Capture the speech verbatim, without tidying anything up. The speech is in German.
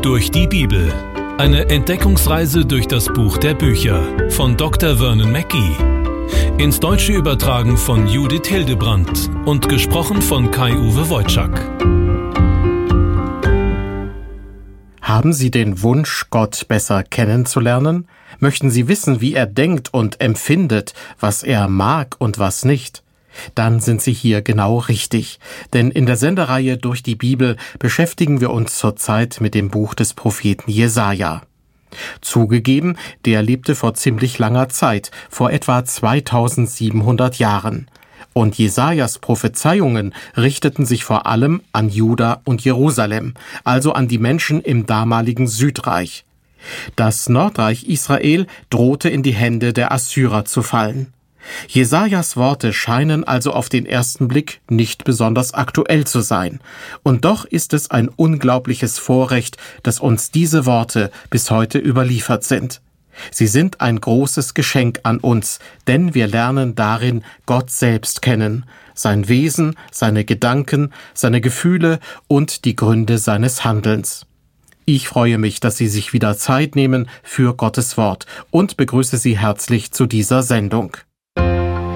Durch die Bibel. Eine Entdeckungsreise durch das Buch der Bücher von Doktor Vernon Mackey. Ins Deutsche übertragen von Judith Hildebrandt und gesprochen von Kai-Uwe Wojczak. Haben Sie den Wunsch, Gott besser kennenzulernen? Möchten Sie wissen, wie er denkt und empfindet, was er mag und was nicht? Dann sind Sie hier genau richtig, denn in der Sendereihe Durch die Bibel beschäftigen wir uns zurzeit mit dem Buch des Propheten Jesaja. Zugegeben, der lebte vor ziemlich langer Zeit, vor etwa zweitausendsiebenhundert Jahren. Und Jesajas Prophezeiungen richteten sich vor allem an Juda und Jerusalem, also an die Menschen im damaligen Südreich. Das Nordreich Israel drohte in die Hände der Assyrer zu fallen. Jesajas Worte scheinen also auf den ersten Blick nicht besonders aktuell zu sein. Und doch ist es ein unglaubliches Vorrecht, dass uns diese Worte bis heute überliefert sind. Sie sind ein großes Geschenk an uns, denn wir lernen darin Gott selbst kennen, sein Wesen, seine Gedanken, seine Gefühle und die Gründe seines Handelns. Ich freue mich, dass Sie sich wieder Zeit nehmen für Gottes Wort und begrüße Sie herzlich zu dieser Sendung.